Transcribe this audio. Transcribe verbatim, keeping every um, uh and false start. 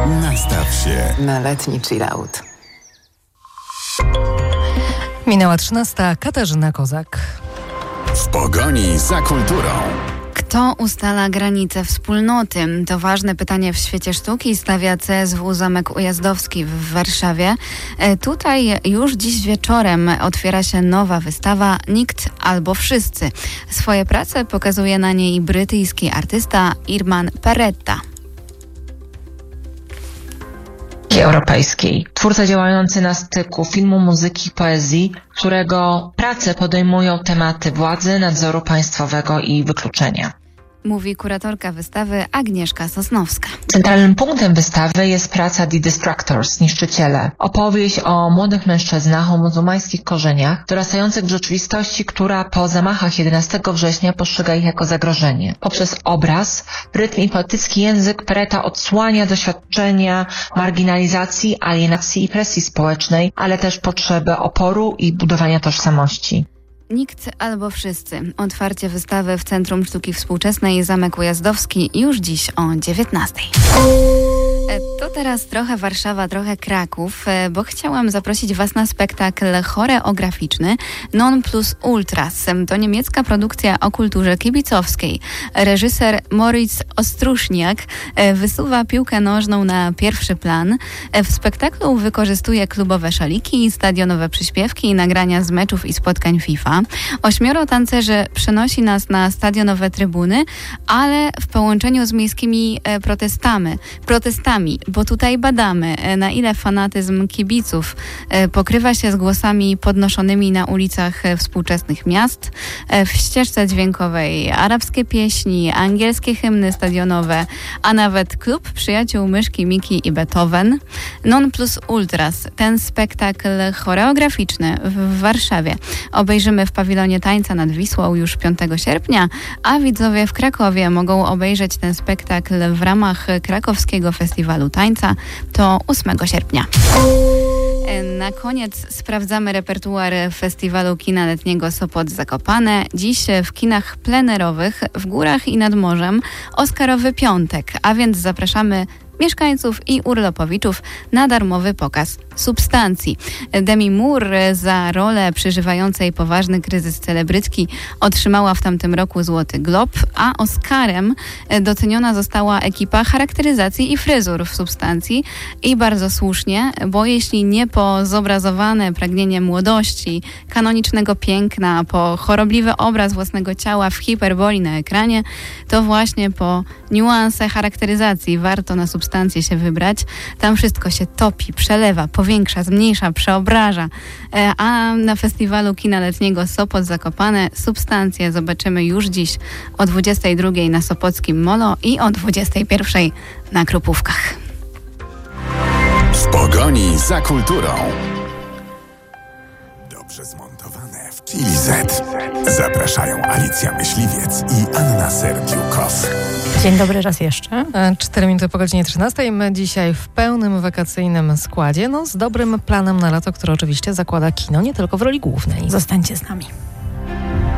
Nastaw się na letni chillout. Minęła trzynasta. Katarzyna Kozak. W pogoni za kulturą. Kto ustala granice wspólnoty? To ważne pytanie w świecie sztuki stawia C S W Zamek Ujazdowski w Warszawie. E, tutaj już dziś wieczorem otwiera się nowa wystawa Nikt albo Wszyscy. Swoje prace pokazuje na niej brytyjski artysta Irman Peretta. Europejskiej. Twórca działający na styku filmu, muzyki, poezji, którego prace podejmują tematy władzy, nadzoru państwowego i wykluczenia. Mówi kuratorka wystawy Agnieszka Sosnowska. Centralnym punktem wystawy jest praca The Destructors, Niszczyciele. Opowieść o młodych mężczyznach o muzułmańskich korzeniach, dorastających w rzeczywistości, która po zamachach jedenastego września postrzega ich jako zagrożenie. Poprzez obraz, rytm i poetycki język Peretta odsłania doświadczenia marginalizacji, alienacji i presji społecznej, ale też potrzeby oporu i budowania tożsamości. Nikt albo Wszyscy. Otwarcie wystawy w Centrum Sztuki Współczesnej Zamek Ujazdowski już dziś o dziewiętnastej. To teraz trochę Warszawa, trochę Kraków, bo chciałam zaprosić Was na spektakl choreograficzny Non Plus Ultras. To niemiecka produkcja o kulturze kibicowskiej. Reżyser Moritz Ostruszniak wysuwa piłkę nożną na pierwszy plan. W spektaklu wykorzystuje klubowe szaliki, stadionowe przyśpiewki i nagrania z meczów i spotkań FIFA. Ośmioro tancerzy przenosi nas na stadionowe trybuny, ale w połączeniu z miejskimi protestami. protestami, bo tutaj badamy, na ile fanatyzm kibiców pokrywa się z głosami podnoszonymi na ulicach współczesnych miast. W ścieżce dźwiękowej arabskie pieśni, angielskie hymny stadionowe, a nawet klub przyjaciół Myszki, Miki i Beethoven. Non Plus Ultras, ten spektakl choreograficzny w Warszawie obejrzymy w pawilonie Tańca nad Wisłą już piątego sierpnia, a widzowie w Krakowie mogą obejrzeć ten spektakl w ramach Krakowskiego Festiwalu Tańca. To ósmego sierpnia. Na koniec sprawdzamy repertuar Festiwalu Kina Letniego Sopot Zakopane. Dziś w kinach plenerowych w Górach i nad Morzem Oscarowy piątek, a więc zapraszamy mieszkańców i urlopowiczów na darmowy pokaz Substancji. Demi Moore za rolę przeżywającej poważny kryzys celebrytki otrzymała w tamtym roku Złoty Glob, a Oscarem doceniona została ekipa charakteryzacji i fryzur w Substancji i bardzo słusznie, bo jeśli nie po zobrazowane pragnienie młodości, kanonicznego piękna, po chorobliwy obraz własnego ciała w hiperboli na ekranie, to właśnie po niuanse charakteryzacji warto na Substancję się wybrać. Tam wszystko się topi, przelewa, powiększa, zmniejsza, przeobraża. A na Festiwalu Kina Letniego Sopot Zakopane Substancję zobaczymy już dziś o dwudziestej drugiej na Sopockim Molo i o dwudziestej pierwszej na Krupówkach. W pogoni za kulturą. Dobrze zmontowane w Chili Z. Zapraszają Alicja Myśliwiec i Anna Serdiukow. Dzień dobry raz jeszcze. Cztery minuty po godzinie trzynastej. My dzisiaj w pełnym wakacyjnym składzie, no z dobrym planem na lato, który oczywiście zakłada kino nie tylko w roli głównej. Zostańcie z nami.